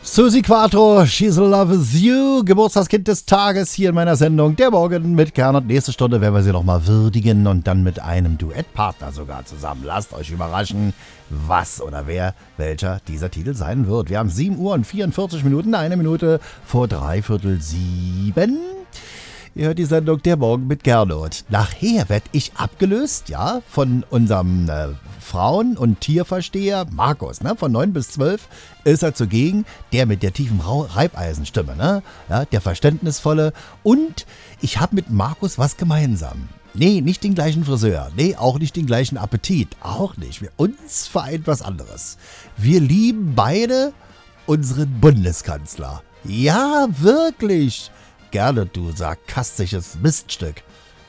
Susi Quattro, She's in Love with You, Geburtstagskind des Tages hier in meiner Sendung Der Morgen mit Gernot. Nächste Stunde werden wir sie nochmal würdigen und dann mit einem Duettpartner sogar zusammen. Lasst euch überraschen, was oder wer welcher dieser Titel sein wird. Wir haben 7 Uhr und 44 Minuten, 1 Minute vor 6:45. Ihr hört die Sendung Der Morgen mit Gernot. Nachher werde ich abgelöst, ja, von unserem Frauen- und Tierversteher Markus, ne? Von 9 bis 12 ist er zugegen, der mit der tiefen Reibeisenstimme, ne? Ja, der Verständnisvolle. Und ich habe mit Markus was gemeinsam. Nee, nicht den gleichen Friseur. Nee, auch nicht den gleichen Appetit. Auch nicht. Uns vereint was anderes. Wir lieben beide unseren Bundeskanzler. Ja, wirklich. Gerne, du sarkastisches Miststück.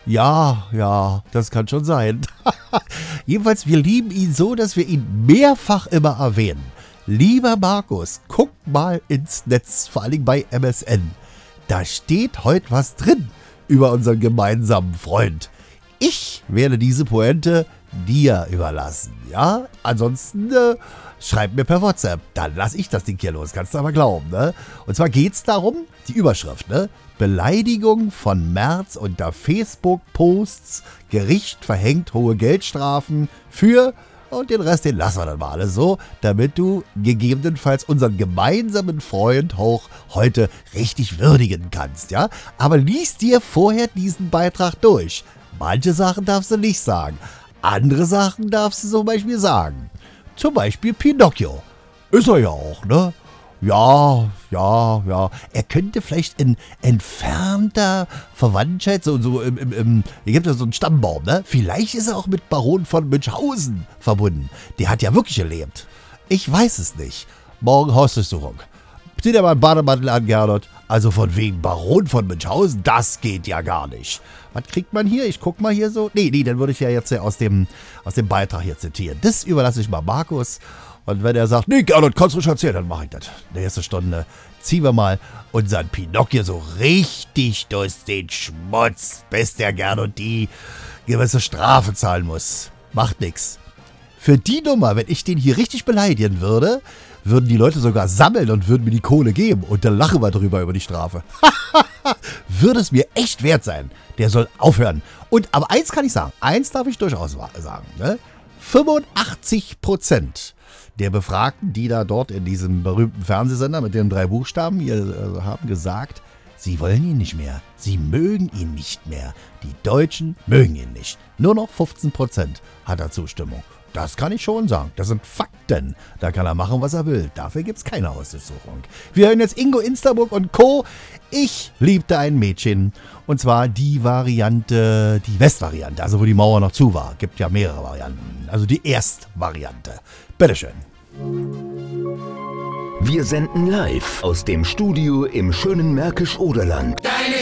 Ja, das kann schon sein. Jedenfalls, wir lieben ihn so, dass wir ihn mehrfach immer erwähnen. Lieber Markus, guck mal ins Netz, vor allem bei MSN. Da steht heute was drin über unseren gemeinsamen Freund. Ich werde diese Pointe dir überlassen, ja? Ansonsten schreib mir per WhatsApp, dann lass ich das Ding hier los, kannst du aber glauben, ne? Und zwar geht's darum, die Überschrift, ne? Beleidigung von Merz unter Facebook-Posts, Gericht verhängt hohe Geldstrafen für, und den Rest, den lassen wir dann mal alles so, damit du gegebenenfalls unseren gemeinsamen Freund auch heute richtig würdigen kannst, ja? Aber lies dir vorher diesen Beitrag durch. Manche Sachen darfst du nicht sagen, andere Sachen darfst du zum Beispiel sagen. Zum Beispiel Pinocchio. Ist er ja auch, ne? Ja. Er könnte vielleicht in entfernter Verwandtschaft, so hier gibt es so einen Stammbaum, ne? Vielleicht ist er auch mit Baron von Münchhausen verbunden. Der hat ja wirklich gelebt. Ich weiß es nicht. Morgen Hausdurchsuchung. Zieh dir mal einen Bademantel an, Gernot. Also von wegen Baron von Münchhausen, das geht ja gar nicht. Was kriegt man hier? Ich guck mal hier so. Nee, dann würde ich ja jetzt aus dem Beitrag hier zitieren. Das überlasse ich mal Markus. Und wenn er sagt, nee, Gernot, kannst du ruhig erzählen, dann mache ich das. Nächste Stunde ziehen wir mal unseren Pinocchio so richtig durch den Schmutz, bis der Gernot die gewisse Strafe zahlen muss. Macht nix. Für die Nummer, wenn ich den hier richtig beleidigen würde, würden die Leute sogar sammeln und würden mir die Kohle geben. Und dann lachen wir drüber über die Strafe. Würde es mir echt wert sein. Der soll aufhören. Aber eins kann ich sagen. Eins darf ich durchaus sagen. Ne? 85% der Befragten, die da dort in diesem berühmten Fernsehsender mit den 3 Buchstaben hier haben gesagt, sie wollen ihn nicht mehr. Sie mögen ihn nicht mehr. Die Deutschen mögen ihn nicht. Nur noch 15% hat er Zustimmung. Das kann ich schon sagen. Das sind Fakten. Da kann er machen, was er will. Dafür gibt es keine Hausdurchsuchung. Wir hören jetzt Ingo Instaburg und Co. Ich liebte ein Mädchen. Und zwar die Variante, die Westvariante, also wo die Mauer noch zu war. Gibt ja mehrere Varianten. Also die Erstvariante. Bitteschön. Wir senden live aus dem Studio im schönen Märkisch-Oderland. Deine